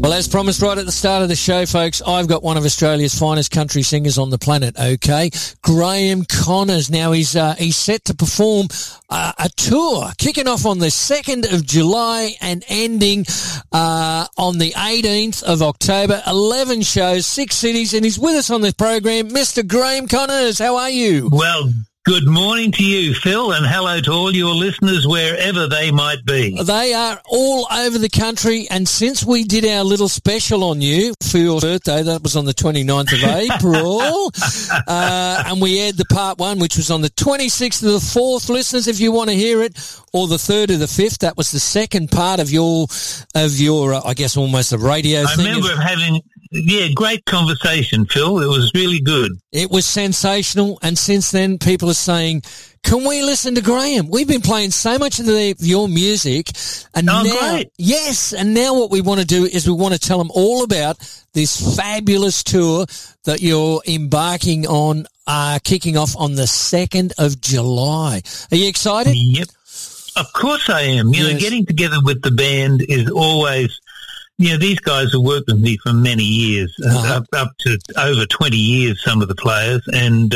Well, as promised right at the start of the show, folks, I've got one of Australia's finest country singers on the planet, okay? Graham Connors. Now, he's set to perform a tour, kicking off on the 2nd of July and ending on the 18th of October. 11 shows, 6 cities, and he's with us on this program. Mr. Graham Connors, how are you? Well, good morning to you, Phil, and hello to all your listeners wherever they might be. They are all over the country, and since we did our little special on you for your birthday, that was on the 29th of April, and we aired the part 1, which was on the 26th of the 4th, listeners, if you want to hear it, or the 3rd of the 5th. That was the second part of your I guess, almost a radio thing. I remember having... Yeah, great conversation, Phil. It was really good. It was sensational, and since then, people are saying, can we listen to Graham? We've been playing so much of your music, and great. Yes, and now what we want to do is we want to tell them all about this fabulous tour that you're embarking on, kicking off on the 2nd of July. Are you excited? Yep. Of course I am. You know, getting together with the band is always... You know, these guys have worked with me for many years, up to over 20 years, some of the players, and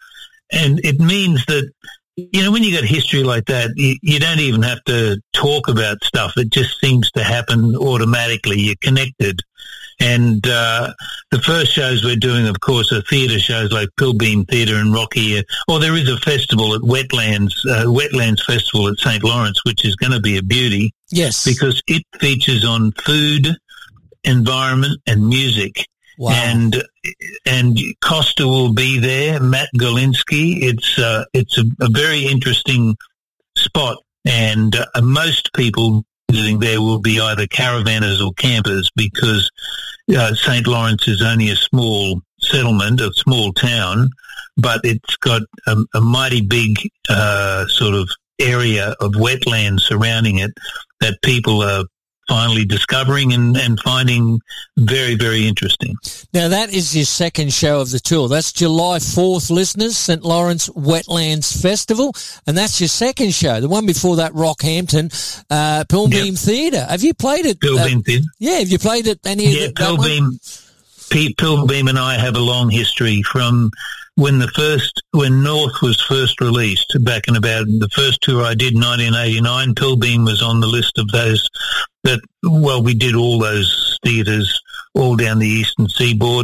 it means that, you know, when you got history like that, you don't even have to talk about stuff. It just seems to happen automatically. You're connected. And the first shows we're doing, of course, are theatre shows like Pilbeam Theatre and Rocky. Or there is a festival at Wetlands Festival at St. Lawrence, which is going to be a beauty. Yes. Because it features on food, environment and music. Wow. And Costa will be there, Matt Golinsky. It's a very interesting spot, and most people visiting there will be either caravanners or campers, because St. Lawrence is only a small settlement, a small town, but it's got a mighty big sort of area of wetland surrounding it that people are finally discovering and finding very, very interesting. Now, that is your second show of the tour. That's July 4th, listeners, St. Lawrence Wetlands Festival, and that's your second show. The one before that, Rockhampton, Pilbeam Theatre. Have you played it? Pilbeam Theatre. Yeah, have you played it any of Pilbeam. Pilbeam and I have a long history from when North was first released back in about the first tour I did, 1989. Pilbeam was on the list of those we did all those theatres all down the eastern seaboard,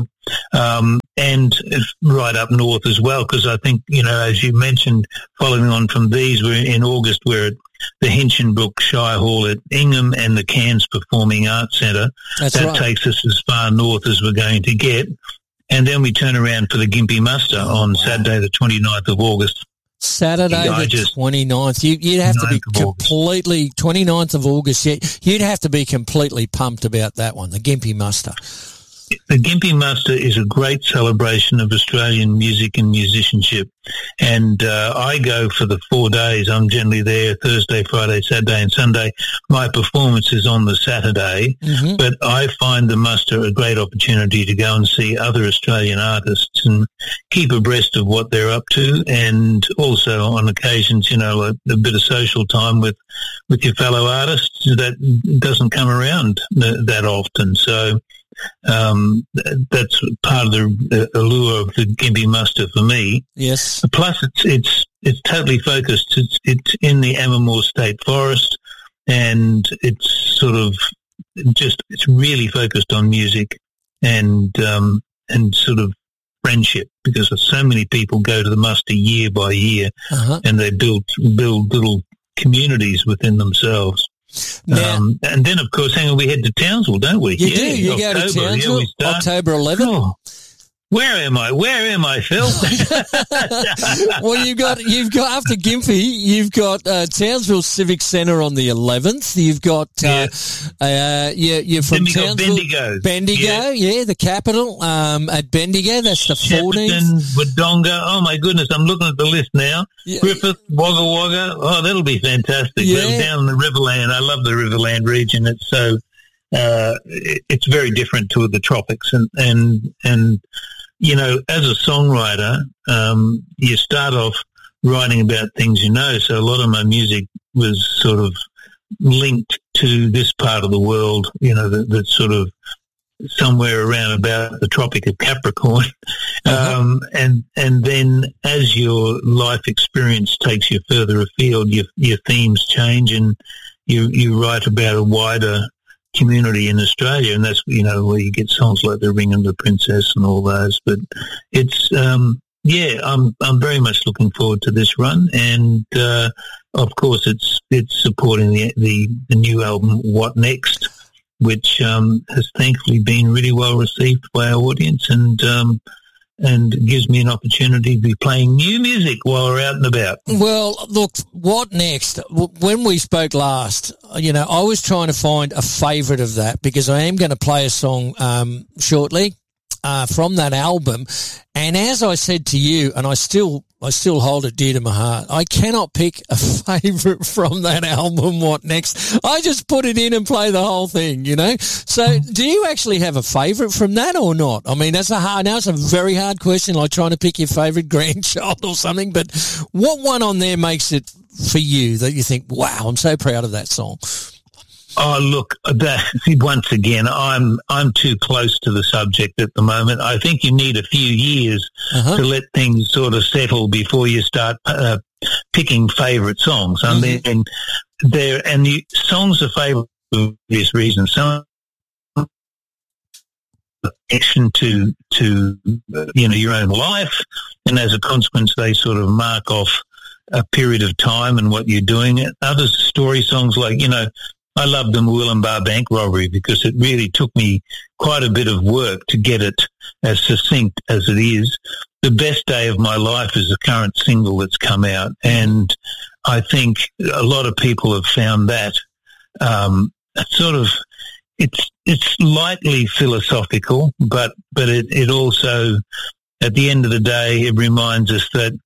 and right up north as well, because I think, you know, as you mentioned, following on from these, in August we're at the Hinchinbrook Shire Hall at Ingham and the Cairns Performing Arts Centre. That takes us as far north as we're going to get. And then we turn around for the Gympie Muster on Saturday the 29th of August. Saturday the 29th. You'd have to be completely, 29th of August, you'd have to be completely pumped about that one, the Gympie Muster. The Gympie Muster is a great celebration of Australian music and musicianship, and I go for the 4 days. I'm generally there Thursday, Friday, Saturday and Sunday. My performance is on the Saturday, but I find the Muster a great opportunity to go and see other Australian artists and keep abreast of what they're up to, and also on occasions, you know, a bit of social time with your fellow artists that doesn't come around that often. So that's part of the allure of the Gympie Muster for me. Yes. Plus, it's totally focused. It's in the Ammermoor State Forest, and it's sort of it's really focused on music and sort of friendship, because so many people go to the Muster year by year, and they build little communities within themselves. Now, and then, of course, we head to Townsville, don't we? You do. You go to Townsville, October 11th. Oh, where am I, Phil? Well, you've got after Gympie, you've got Townsville Civic Centre on the 11th. You've got you're from Townsville, Bendigo, the capital at Bendigo. That's the 14th. Wodonga. Oh my goodness, I'm looking at the list now. Yeah. Griffith, Wagga Wagga. Oh, that'll be fantastic. Yeah. Down in the Riverland. I love the Riverland region. It's so it's very different to the tropics, and you know, as a songwriter, you start off writing about things you know. So a lot of my music was sort of linked to this part of the world, that's sort of somewhere around about the Tropic of Capricorn. And then as your life experience takes you further afield, your themes change, and you write about a wider community in Australia, and that's, where you get songs like The Ring and the Princess and all those. But it's, I'm very much looking forward to this run, and of course it's supporting the new album, What Next, which has thankfully been really well received by our audience, and gives me an opportunity to be playing new music while we're out and about. Well, look, What Next? When we spoke last, I was trying to find a favourite of that, because I am going to play a song shortly from that album. And as I said to you, and I still hold it dear to my heart, I cannot pick a favourite from that album, What Next? I just put it in and play the whole thing, So do you actually have a favourite from that or not? I mean, it's a very hard question, like trying to pick your favourite grandchild or something, but what one on there makes it for you that you think, wow, I'm so proud of that song? Oh, look, once again, I'm too close to the subject at the moment. I think you need a few years to let things sort of settle before you start picking favourite songs. I mean, the songs are favourite for various reasons. Some connection to your own life, and as a consequence, they sort of mark off a period of time and what you're doing. Other story songs, like I love the Murwillumbah Bank robbery, because it really took me quite a bit of work to get it as succinct as it is. The Best Day of My Life is the current single that's come out, and I think a lot of people have found that it's lightly philosophical, but it also, at the end of the day, it reminds us that,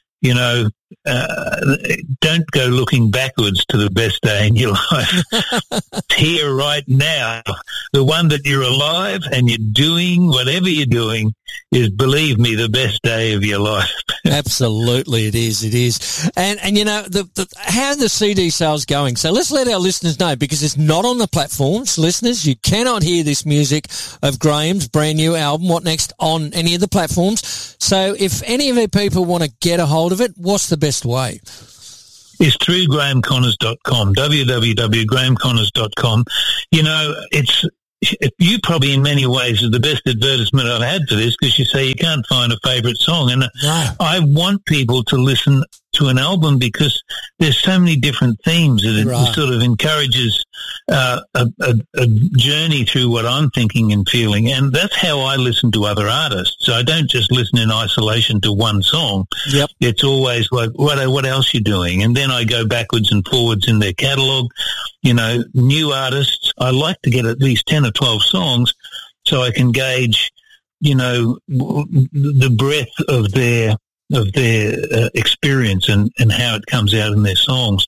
don't go looking backwards to the best day in your life. It's here right now. The one that you're alive and you're doing whatever you're doing is, believe me, the best day of your life. Absolutely, it is. It is. And how are the CD sales going? So let's let our listeners know, because it's not on the platforms. Listeners, you cannot hear this music of Graham's brand new album, What Next, on any of the platforms. So if any of you people want to get a hold of it, what's the best way? Is through grahamconnors.com, www.grahamconnors.com. You probably in many ways are the best advertisement I've had for this, because you say you can't find a favourite song. And I want people to listen to an album because there's so many different themes that it sort of encourages a journey through what I'm thinking and feeling. And that's how I listen to other artists. So I don't just listen in isolation to one song. Yep. It's always like, what else you doing? And then I go backwards and forwards in their catalogue. New artists, I like to get at least 10 or 12 songs so I can gauge, the breadth of their experience and how it comes out in their songs.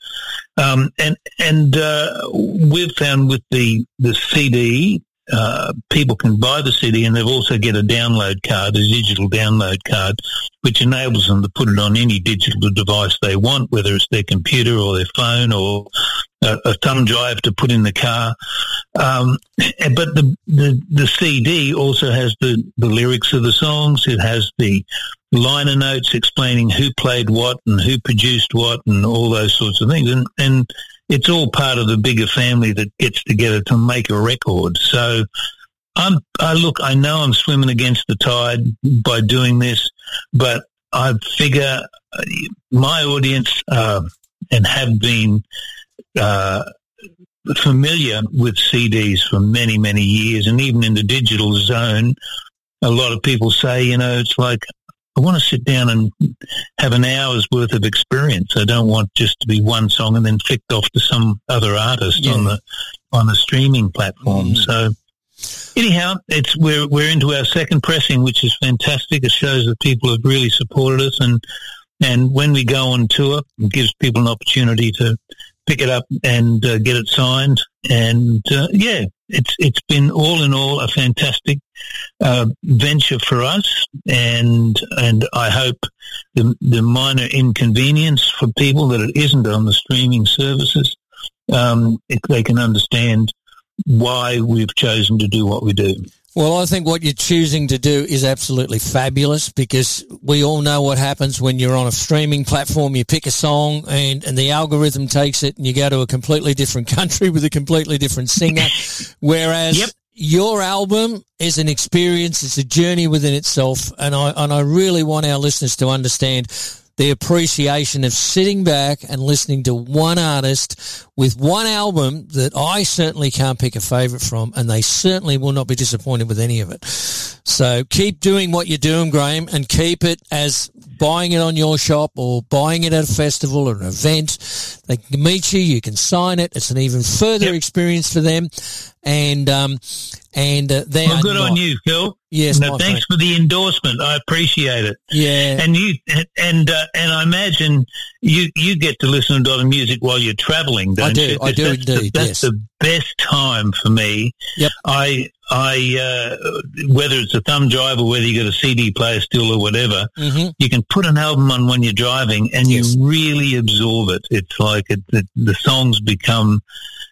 We've found with the CD, people can buy the CD, and they've also get a download card, a digital download card, which enables them to put it on any digital device they want, whether it's their computer or their phone or a thumb drive to put in the car. But the CD also has the lyrics of the songs. It has the liner notes explaining who played what and who produced what and all those sorts of things. And it's all part of the bigger family that gets together to make a record. So I know I'm swimming against the tide by doing this, but I figure my audience and have been familiar with CDs for many, many years, and even in the digital zone, a lot of people say, it's like, I want to sit down and have an hour's worth of experience. I don't want just to be one song and then flicked off to some other artist on the streaming platform. So anyhow, we're into our second pressing, which is fantastic. It shows that people have really supported us, and when we go on tour, it gives people an opportunity to pick it up and get it signed. And it's been all in all a fantastic venture for us, and I hope the minor inconvenience for people that it isn't on the streaming services if they can understand why we've chosen to do what we do. Well, I think what you're choosing to do is absolutely fabulous, because we all know what happens when you're on a streaming platform. You pick a song and the algorithm takes it and you go to a completely different country with a completely different singer. Whereas your album is an experience, it's a journey within itself. And I really want our listeners to understand the appreciation of sitting back and listening to one artist with one album that I certainly can't pick a favourite from, and they certainly will not be disappointed with any of it. So keep doing what you're doing, Graham, and keep it as buying it on your shop or buying it at a festival or an event. They can meet you, you can sign it. It's an even further experience for them. And they well, good on you, Phil. Yes, no, thanks for the endorsement. I appreciate it. Yeah, and I imagine you get to listen to a lot of music while you're travelling, don't you? I do indeed. That's the best time for me. Yep. I whether it's a thumb drive or whether you got a CD player still or whatever, you can put an album on when you're driving, and you really absorb it. It's like the songs become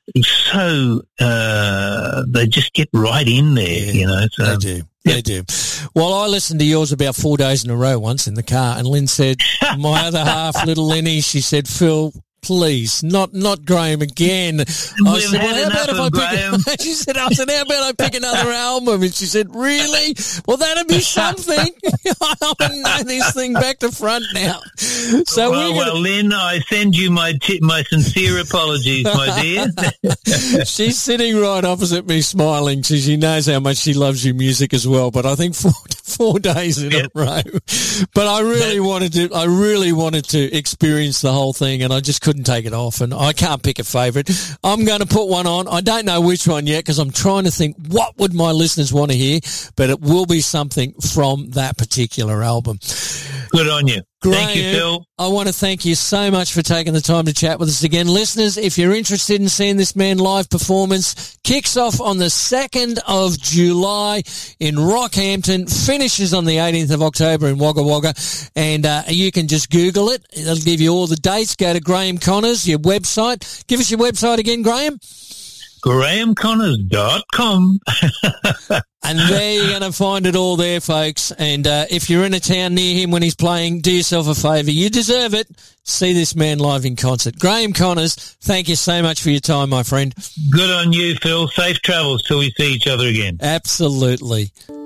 so they just get right in there, you know. So, they do. Well, I listened to yours about 4 days in a row once in the car, and Lynn said, my other half, little Lenny, she said, Phil, please, not Graham again. I said, well, how about if I pick? She said, how about I pick another album? And she said, really? Well, that'd be something. I know this thing back to front now. So well, Lynn, I send you my sincere apologies, my dear. She's sitting right opposite me, smiling. She knows how much she loves your music as well. But I think 4 days in a row. But I really wanted to experience the whole thing, and I just couldn't take it off, and I can't pick a favourite. I'm going to put one on. I don't know which one yet, because I'm trying to think what would my listeners want to hear, but it will be something from that particular album. Good on you. Graham, thank you, Phil. I want to thank you so much for taking the time to chat with us again. Listeners, if you're interested in seeing this man live performance, kicks off on the 2nd of July in Rockhampton, finishes on the 18th of October in Wagga Wagga, and you can just Google it. It'll give you all the dates. Go to Graham Connors, your website. Give us your website again, Graham. GrahamConnors.com. And there you're going to find it all there, folks. And if you're in a town near him when he's playing, do yourself a favour. You deserve it. See this man live in concert. Graham Connors, thank you so much for your time, my friend. Good on you, Phil. Safe travels till we see each other again. Absolutely.